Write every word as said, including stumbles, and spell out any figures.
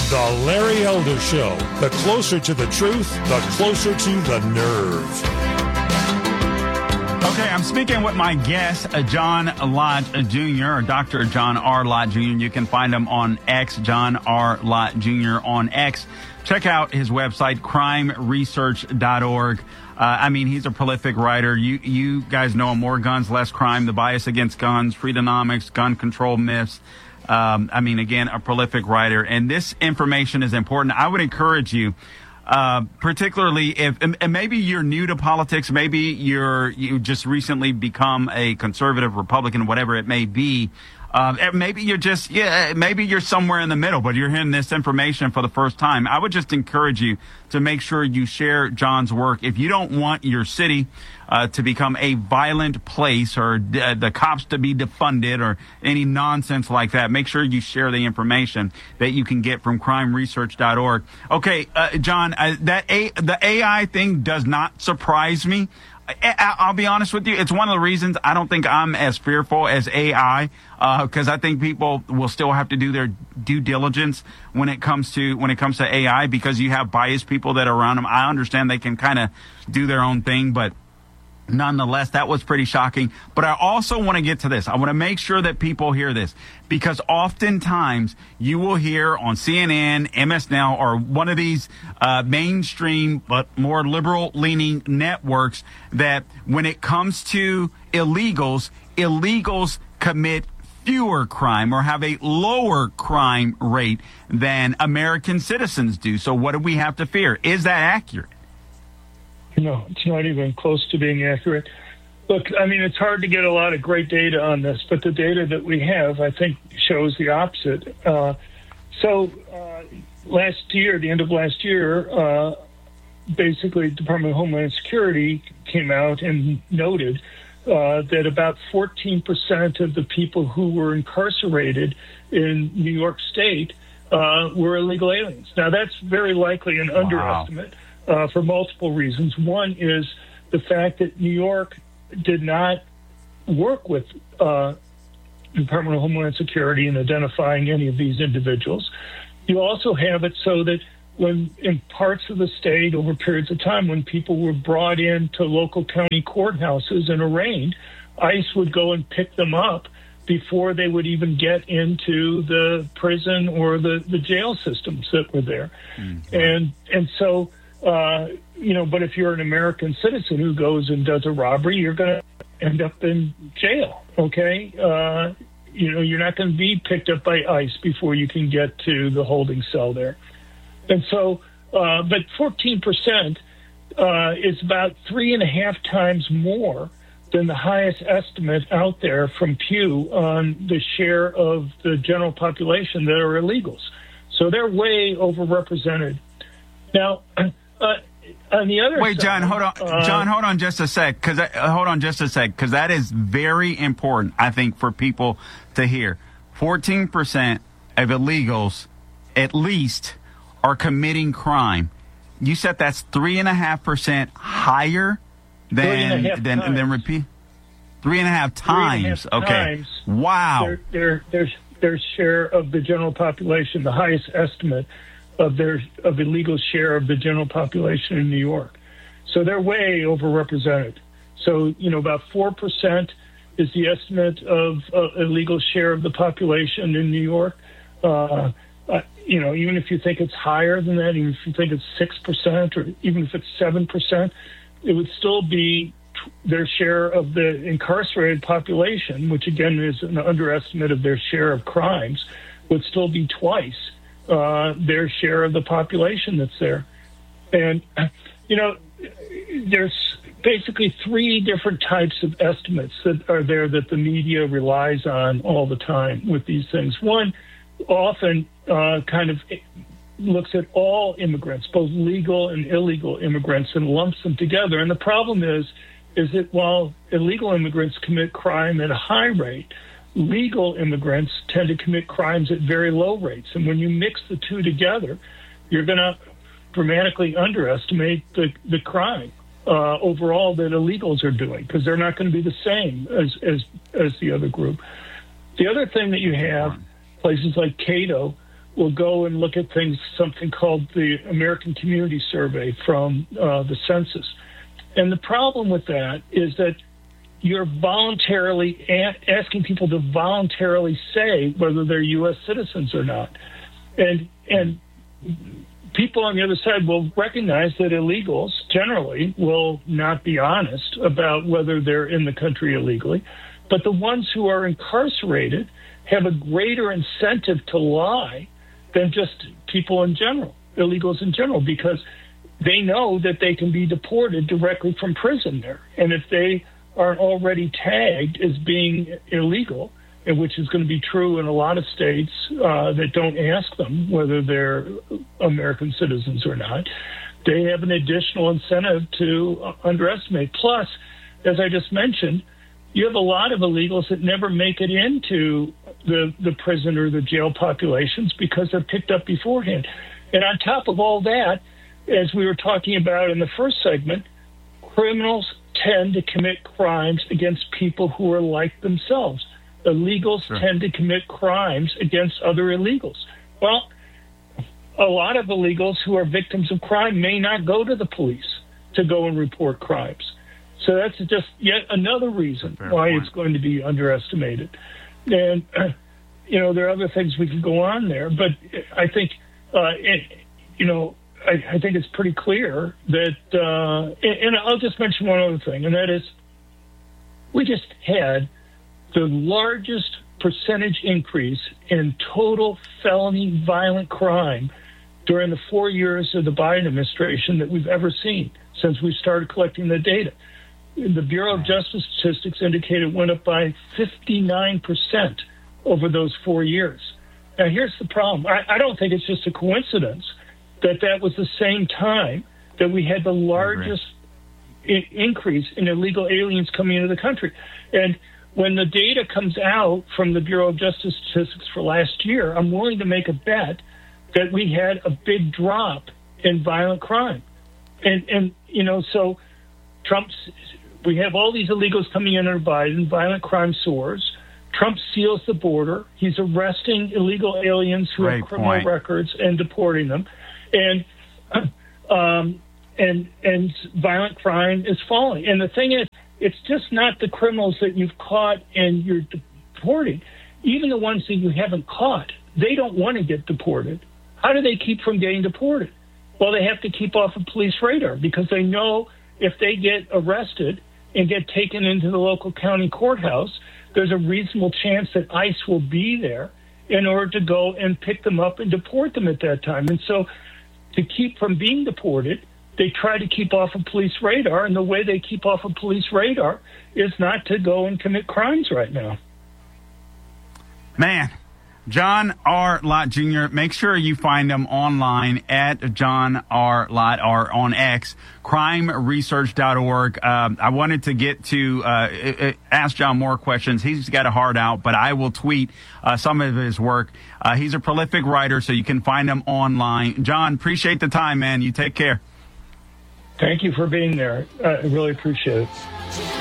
The Larry Elder Show. The closer to the truth, the closer to the nerve. Okay, I'm speaking with my guest, uh, John Lott Junior, or Doctor John R. Lott Junior You can find him on X, John R. Lott Junior on X. Check out his website, crime research dot org. Uh, I mean, he's a prolific writer. You you guys know him. More Guns, Less Crime, The Bias Against Guns, Freedonomics, Gun Control Myths. Um, I mean, again, a prolific writer. And this information is important. I would encourage you, uh, particularly if and maybe you're new to politics, maybe you're you just recently become a conservative, Republican, whatever it may be. Uh, maybe you're just, yeah, maybe you're somewhere in the middle, but you're hearing this information for the first time. I would just encourage you to make sure you share John's work. If you don't want your city uh, to become a violent place or uh, the cops to be defunded or any nonsense like that, make sure you share the information that you can get from crime research dot org. Okay, uh, John, uh, that A- the A I thing does not surprise me. I'll be honest with you. It's one of the reasons I don't think I'm as fearful as A I, because uh, I think people will still have to do their due diligence when it comes to when it comes to A I, because you have biased people that are around them. I understand they can kind of do their own thing, but nonetheless, that was pretty shocking. But I also want to get to this. I want to make sure that people hear this, because oftentimes you will hear on C N N, M S N L, or one of these uh, mainstream but more liberal-leaning networks that when it comes to illegals, illegals commit fewer crime or have a lower crime rate than American citizens do. So what do we have to fear? Is that accurate? No, it's not even close to being accurate. Look, I mean, it's hard to get a lot of great data on this, but the data that we have, I think, shows the opposite. Uh, so uh, last year, the end of last year, uh, basically, Department of Homeland Security came out and noted uh, that about fourteen percent of the people who were incarcerated in New York State uh, were illegal aliens. Now, that's very likely an wow. underestimate. Uh, for multiple reasons. One is the fact that New York did not work with uh, the Department of Homeland Security in identifying any of these individuals. You also have it so that when in parts of the state over periods of time when people were brought into local county courthouses and arraigned, ICE would go and pick them up before they would even get into the prison or the, the jail systems that were there. Mm-hmm. And and so Uh, you know, but if you're an American citizen who goes and does a robbery, you're going to end up in jail, okay? Uh, you know, you're not going to be picked up by ICE before you can get to the holding cell there. And so, uh, but fourteen percent uh, is about three and a half times more than the highest estimate out there from Pew on the share of the general population that are illegals. So they're way overrepresented. Now, Uh, on the other Wait, side, John, hold on. Uh, John, hold on just a sec. Because uh, hold on just a sec. Because that is very important, I think, for people to hear. Fourteen percent of illegals, at least, are committing crime. You said that's three and a half percent higher than than than, than repeat. Three and a half times. Three and a half okay. Times wow. Their, their their their share of the general population, the highest estimate of their of illegal share of the general population in New York. So they're way overrepresented. So, you know, about four percent is the estimate of uh, illegal share of the population in New York. Uh, uh, you know, even if you think it's higher than that, even if you think it's six percent or even if it's seven percent, it would still be t- their share of the incarcerated population, which again is an underestimate of their share of crimes, would still be twice Uh, their share of the population that's there. And, you know, there's basically three different types of estimates that are there that the media relies on all the time with these things. One often uh, kind of looks at all immigrants, both legal and illegal immigrants, and lumps them together. And the problem is, is that while illegal immigrants commit crime at a high rate, legal immigrants tend to commit crimes at very low rates. And when you mix the two together, you're going to dramatically underestimate the, the crime uh, overall that illegals are doing, because they're not going to be the same as, as, as the other group. The other thing that you have, places like Cato, will go and look at things, something called the American Community Survey from uh, the census. And the problem with that is that you're voluntarily a- asking people to voluntarily say whether they're U S citizens or not. And and people on the other side will recognize that illegals generally will not be honest about whether they're in the country illegally. But the ones who are incarcerated have a greater incentive to lie than just people in general, illegals in general, because they know that they can be deported directly from prison there. And if they aren't already tagged as being illegal, and which is going to be true in a lot of states uh, that don't ask them whether they're American citizens or not, they have an additional incentive to uh, underestimate. Plus, as I just mentioned, you have a lot of illegals that never make it into the, the prison or the jail populations because they're picked up beforehand. And on top of all that, as we were talking about in the first segment, criminals tend to commit crimes against people who are like themselves. Illegals sure. tend to commit crimes against other illegals. Well, a lot of illegals who are victims of crime may not go to the police to go and report crimes. So that's just yet another reason why point. It's going to be underestimated. And, uh, you know, there are other things we could go on there, but I think, uh, it, you know, I, I think it's pretty clear that, uh, and, and I'll just mention one other thing, and that is we just had the largest percentage increase in total felony violent crime during the four years of the Biden administration that we've ever seen since we started collecting the data. The Bureau of Justice Statistics indicated it went up by fifty-nine percent over those four years. Now, here's the problem. I, I don't think it's just a coincidence that that was the same time that we had the largest I- increase in illegal aliens coming into the country. And when the data comes out from the Bureau of Justice Statistics for last year, I'm willing to make a bet that we had a big drop in violent crime. And, and you know, so Trump's, we have all these illegals coming in under Biden, violent crime soars. Trump seals the border. He's arresting illegal aliens who Great have criminal point. records and deporting them. And, um, and, and violent crime is falling. And the thing is, it's just not the criminals that you've caught and you're deporting. Even the ones that you haven't caught, they don't want to get deported. How do they keep from getting deported? Well, they have to keep off of police radar because they know if they get arrested and get taken into the local county courthouse, there's a reasonable chance that ICE will be there in order to go and pick them up and deport them at that time. And so to keep from being deported, they try to keep off of police radar, and the way they keep off of police radar is not to go and commit crimes right now. Man, John R. Lott Junior Make sure you find him online at John R. Lott or on X, crime research dot org. Um, I wanted to get to uh, ask John more questions. He's got a heart out, but I will tweet uh, some of his work. Uh, he's a prolific writer, so you can find him online. John, appreciate the time, man. You take care. Thank you for being there. I really appreciate it.